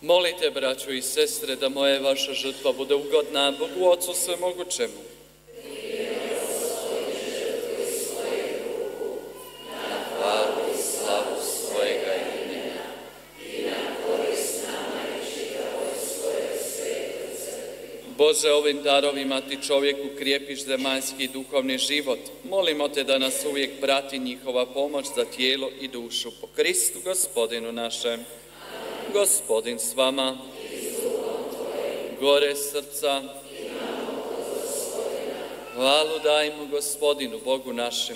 Molite, braćo i sestre, da moja vaša žrtva bude ugodna Bogu Ocu Svemogućemu. Na hvalu i slavu svojega imena i na korist nama i čitavoj svojoj svetoj crkvi. Bože, ovim darovima ti čovjeku krijepiš zemaljski duhovni život. Molimo te da nas uvijek prati njihova pomoć za tijelo i dušu. Po Kristu Gospodinu našem. Gospodin s vama, gore srca, hvalu dajmo Gospodinu, Bogu našemu.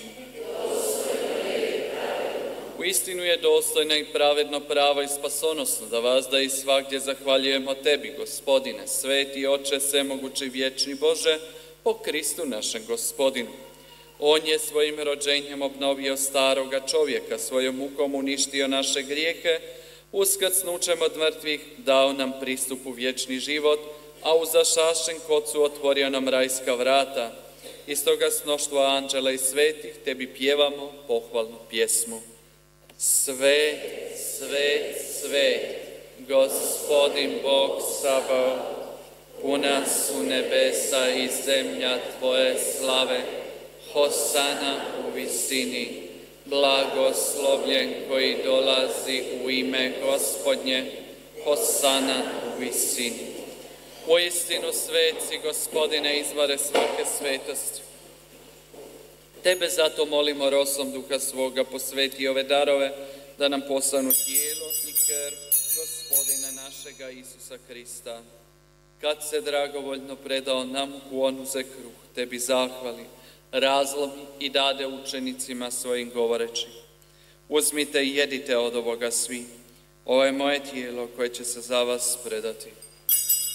Uistinu je dostojno i pravedno, pravo i spasonosno da vas da i svagdje zahvaljujemo tebi, Gospodine, sveti Oče, svemogući vječni Bože, po Kristu našem Gospodinu. On je svojim rođenjem obnovio staroga čovjeka, svojom mukom uništio naše grijehe, uskrsnućem od mrtvih dao nam pristup u vječni život, a u zašašen kocu otvorio nam rajska vrata. Iz toga mnoštvo anđela i svetih tebi pjevamo pohvalnu pjesmu. Svet, svet, svet, Gospodin Bog Sabaoth, puna su nebesa i zemlja tvoje slave, Hosana u visini. Blagoslovljen koji dolazi u ime Gospodnje, Hosana u visini. Uistinu sveci, Gospodine, izvore svake svetosti. Tebe zato molimo rosom Duha svoga, posveti ove darove, da nam postanu tijelo i krv Gospodina našega Isusa Krista. Kad se dragovoljno predao nam u onuze kruh, tebi zahvali, razlomi i dade učenicima svojim govoreći. Uzmite i jedite od ovoga svi. Ovo je moje tijelo koje će se za vas predati.